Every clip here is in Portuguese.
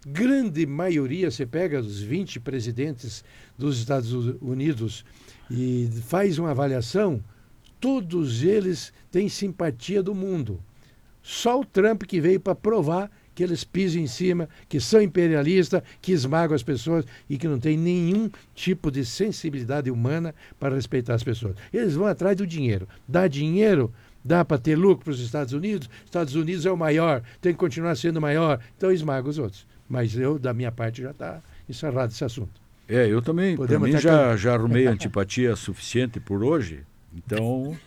grande maioria, você pega os 20 presidentes dos Estados Unidos e faz uma avaliação, todos eles têm simpatia do mundo. Só o Trump que veio para provar que eles pisam em cima, que são imperialistas, que esmagam as pessoas e que não tem nenhum tipo de sensibilidade humana para respeitar as pessoas. Eles vão atrás do dinheiro. Dá dinheiro, dá para ter lucro para os Estados Unidos. Estados Unidos é o maior, tem que continuar sendo maior, então esmaga os outros. Mas eu, da minha parte, já está encerrado esse assunto. Eu também. Para mim já arrumei antipatia suficiente por hoje. Então,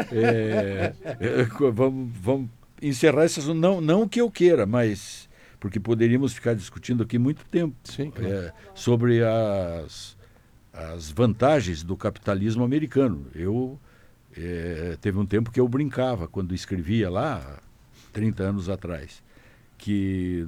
vamos encerrar esse assunto. Não que eu queira, mas porque poderíamos ficar discutindo aqui muito tempo. Sim, claro. Sobre as vantagens do capitalismo americano. Teve um tempo que eu brincava, quando escrevia lá, 30 anos atrás, que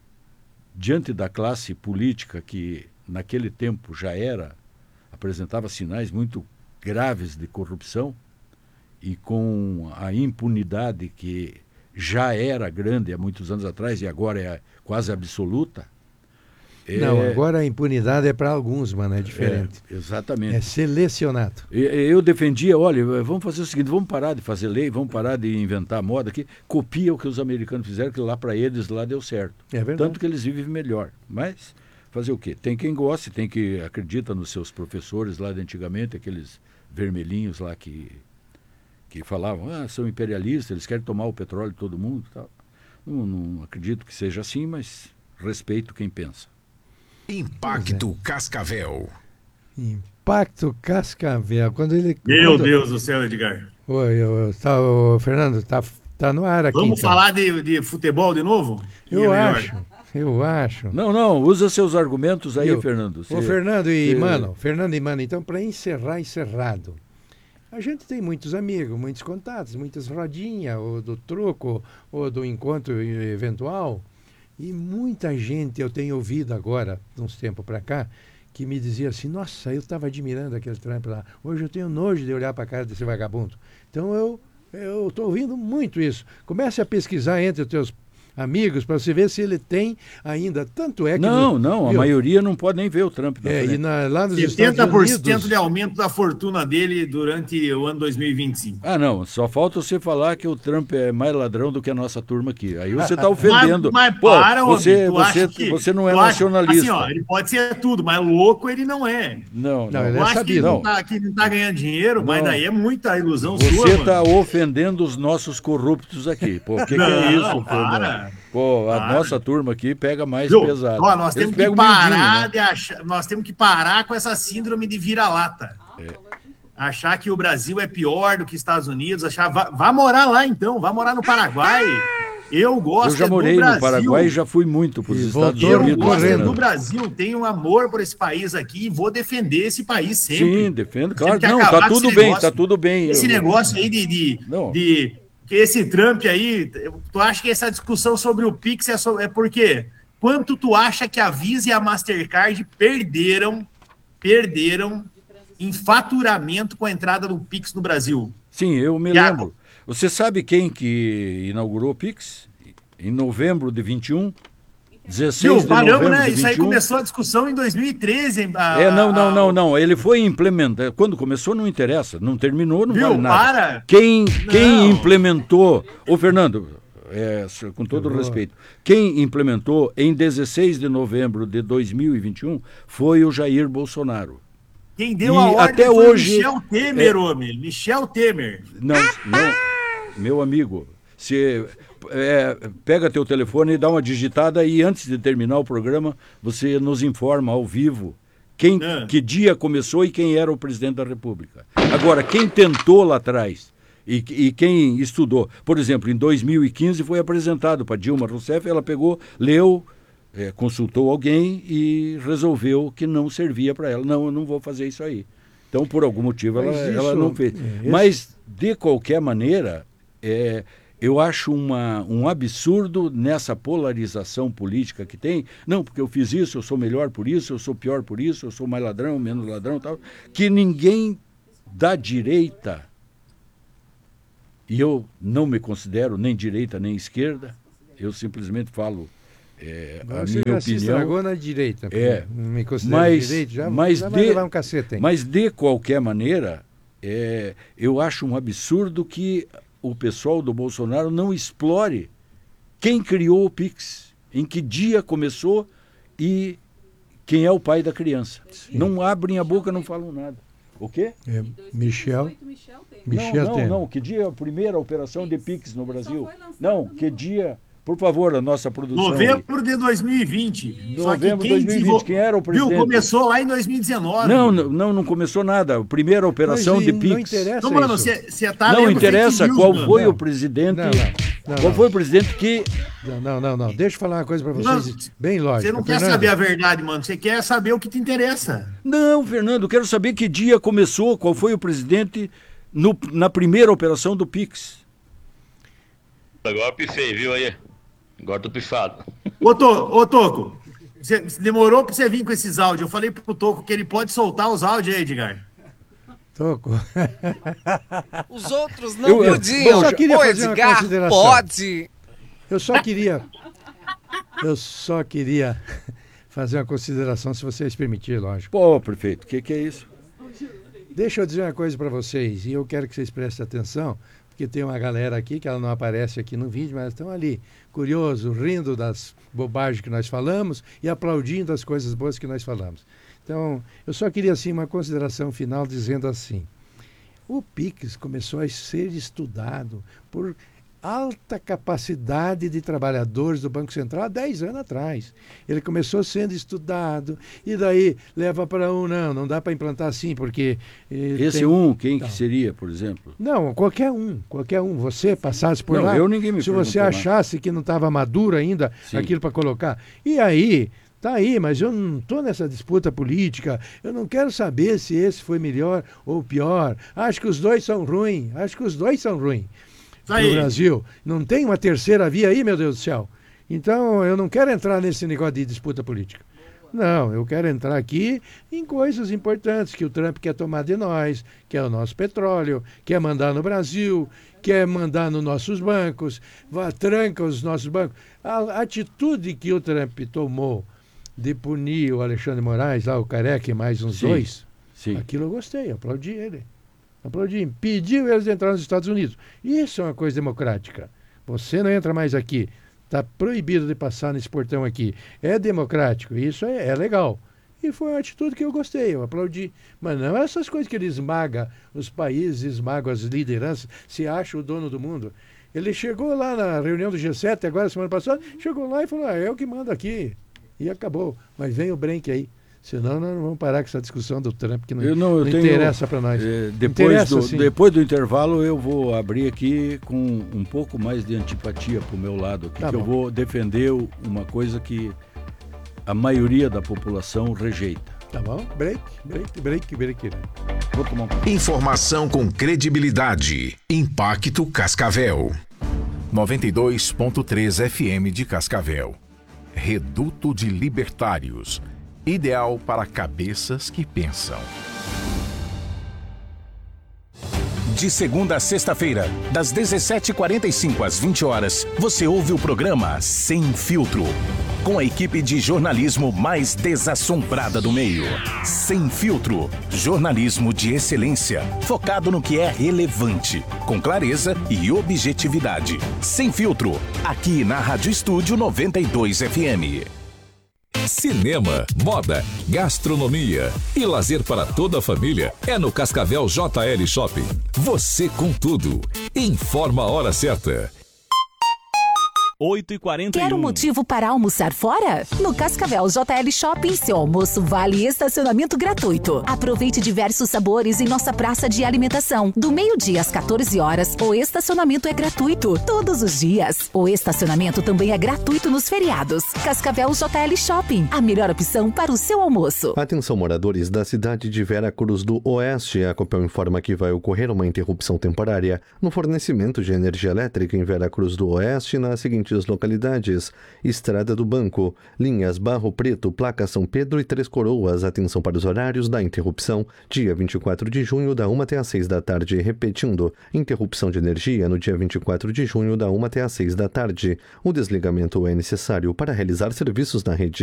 diante da classe política que naquele tempo já apresentava sinais muito graves de corrupção e com a impunidade que já era grande há muitos anos atrás e agora é quase absoluta. Não, agora a impunidade é para alguns, mano, é diferente. Exatamente. É selecionado. Eu defendia, olha, vamos fazer o seguinte, vamos parar de fazer lei, vamos parar de inventar moda aqui, copia o que os americanos fizeram, que lá para eles lá deu certo. É verdade. Tanto que eles vivem melhor. Mas fazer o quê? Tem quem goste, tem quem acredita nos seus professores lá de antigamente, aqueles vermelhinhos lá que falavam, são imperialistas, eles querem tomar o petróleo de todo mundo. Tal. Não acredito que seja assim, mas respeito quem pensa. Impacto Cascavel. Impacto Cascavel. Meu Deus do céu, Edgar. Oi, Fernando, tá no ar aqui. Vamos falar de futebol de novo? Eu acho. Não, usa seus argumentos aí, Fernando. Fernando e Mano, então, para encerrado. A gente tem muitos amigos, muitos contatos, muitas rodinhas, ou do troco, ou do encontro eventual. E muita gente eu tenho ouvido agora, de uns tempos para cá, que me dizia assim, nossa, eu estava admirando aquele Trump lá. Hoje eu tenho nojo de olhar para a cara desse vagabundo. Então eu estou ouvindo muito isso. Comece a pesquisar entre os teus amigos para você ver se ele tem ainda. Tanto é que... Não, a maioria não pode nem ver o Trump. Lá nos 70% de aumento da fortuna dele durante o ano 2025. Não, só falta você falar que o Trump é mais ladrão do que a nossa turma aqui. Aí você está ofendendo. Mas para, você não é nacionalista. Assim, ele pode ser tudo, mas louco ele não é. Não, ele é sabido. Que ele não está ganhando dinheiro, mas daí é muita ilusão sua. Você está ofendendo os nossos corruptos aqui. Pô, o que é isso? Para. Pô, a nossa turma aqui pega mais pesado. Nós temos que parar nós temos que parar com essa síndrome de vira-lata. Achar que o Brasil é pior do que os Estados Unidos, vá morar lá então, vá morar no Paraguai. Eu já morei no Paraguai e já fui muito para os Estados Unidos. Eu gosto do Brasil, tenho um amor por esse país aqui e vou defender esse país sempre. Sim, defendo, claro. Não, tá tudo bem. Esse negócio aí que esse Trump aí, tu acha que essa discussão sobre o Pix é por quê? Quanto tu acha que a Visa e a Mastercard perderam em faturamento com a entrada do Pix no Brasil? Sim, eu me lembro. Você sabe quem que inaugurou o Pix? Em novembro de 21? 16 de novembro de 21. Isso aí começou a discussão em 2013. Não. Ele foi implementado. Quando começou não interessa. Não terminou, não vale nada. Para! Quem implementou... Ô, Fernando, com todo o respeito, quem implementou em 16 de novembro de 2021 foi o Jair Bolsonaro. Quem deu a ordem até foi hoje, Michel Temer, homem. Michel Temer. Não, meu amigo, você pega teu telefone e dá uma digitada e antes de terminar o programa, você nos informa ao vivo que dia começou e quem era o presidente da República. Agora, quem tentou lá atrás e quem estudou, por exemplo, em 2015 foi apresentado para Dilma Rousseff, ela pegou, leu, consultou alguém e resolveu que não servia para ela. Não, eu não vou fazer isso aí. Então, por algum motivo, ela não fez. Mas, de qualquer maneira, eu acho um absurdo nessa polarização política que tem. Não, porque eu fiz isso, eu sou melhor por isso, eu sou pior por isso, eu sou mais ladrão, menos ladrão, tal. Que ninguém da direita, e eu não me considero nem direita nem esquerda, eu simplesmente falo A minha opinião estragou na direita. Me considero direito, já vai levar um cacete. Mas de qualquer maneira, eu acho um absurdo que o pessoal do Bolsonaro não explore quem criou o Pix, em que dia começou e quem é o pai da criança. Sim. Não abrem a boca, não falam nada. O quê? Michel não, que dia é a primeira operação de Pix no Brasil? Não, que dia... Por favor, a nossa produção. Novembro de 2020. Novembro de 2020. Quem era o presidente? Viu, começou lá em 2019. Não começou nada. A primeira operação de Pix. Não interessa. Não, mano, não interessa qual foi o presidente. Qual foi o presidente que. Não. Deixa eu falar uma coisa para vocês. Bem lógico. Você não quer saber a verdade, mano. Você quer saber o que te interessa. Não, Fernando, eu quero saber que dia começou, qual foi o presidente na primeira operação do Pix. Agora eu pifei, viu aí? Agora tô pifado. Ô Toco, demorou pra você vir com esses áudios. Eu falei pro Toco que ele pode soltar os áudios aí, Edgar. Toco. Os outros não podiam. Eu só queria fazer Edgar uma consideração. Pode. Eu só queria fazer uma consideração, se vocês permitirem, lógico. Pô, prefeito, o que é isso? Deixa eu dizer uma coisa para vocês, e eu quero que vocês prestem atenção, porque tem uma galera aqui que ela não aparece aqui no vídeo, mas estão ali, curioso, rindo das bobagens que nós falamos e aplaudindo as coisas boas que nós falamos. Então, eu só queria, assim, uma consideração final dizendo assim, o Pix começou a ser estudado por alta capacidade de trabalhadores do Banco Central há 10 anos atrás. Ele começou sendo estudado e daí leva para não dá para implantar assim, porque... quem que seria, por exemplo? Não, qualquer um. Você passasse por lá, se você achasse que não estava maduro ainda, aquilo para colocar. E aí... Tá aí, mas eu não estou nessa disputa política, eu não quero saber se esse foi melhor ou pior. Acho que os dois são ruins. No Brasil. Não tem uma terceira via aí, meu Deus do céu. Então, eu não quero entrar nesse negócio de disputa política. Não, eu quero entrar aqui em coisas importantes que o Trump quer tomar de nós, que é o nosso petróleo, quer mandar no Brasil, quer mandar nos nossos bancos, tranca os nossos bancos. A atitude que o Trump tomou de punir o Alexandre Moraes, lá o Careca e mais uns dois, aquilo eu gostei, aplaudi ele. Impediu eles de entrar nos Estados Unidos. Isso é uma coisa democrática. Você não entra mais aqui. Está proibido de passar nesse portão aqui. É democrático. Isso é legal. E foi uma atitude que eu gostei, eu aplaudi. Mas não essas coisas que ele esmaga os países, esmaga as lideranças, se acha o dono do mundo. Ele chegou lá na reunião do G7, agora semana passada, chegou lá e falou, é eu que mando aqui. E acabou. Mas vem o Brenk aí. Senão nós não vamos parar com essa discussão do Trump, que não interessa para nós. Depois do intervalo, eu vou abrir aqui com um pouco mais de antipatia para o meu lado, aqui, eu vou defender uma coisa que a maioria da população rejeita. Tá bom? Break. Vou tomar Informação com credibilidade. Impacto Cascavel. 92.3 FM de Cascavel. Reduto de Libertários. Ideal para cabeças que pensam. De segunda a sexta-feira, das 17h45 às 20 horas, você ouve o programa Sem Filtro, com a equipe de jornalismo mais desassombrada do meio. Sem Filtro, jornalismo de excelência, focado no que é relevante, com clareza e objetividade. Sem Filtro, aqui na Rádio Estúdio 92 FM. Cinema, moda, gastronomia e lazer para toda a família é no Cascavel JL Shopping. Você com tudo. Informa a hora certa. 8h41. Quer um motivo para almoçar fora? No Cascavel JL Shopping, seu almoço vale estacionamento gratuito. Aproveite diversos sabores em nossa praça de alimentação. Do meio-dia às 14 horas, o estacionamento é gratuito todos os dias. O estacionamento também é gratuito nos feriados. Cascavel JL Shopping, a melhor opção para o seu almoço. Atenção, moradores da cidade de Vera Cruz do Oeste. A Copel informa que vai ocorrer uma interrupção temporária no fornecimento de energia elétrica em Vera Cruz do Oeste na seguinte seguintes localidades: Estrada do Banco, linhas Barro Preto, Placa São Pedro e Três Coroas. Atenção para os horários da interrupção. Dia 24 de junho, da 1 até às 6 da tarde. Repetindo, interrupção de energia no dia 24 de junho, da 1 até às 6 da tarde. O desligamento é necessário para realizar serviços na rede.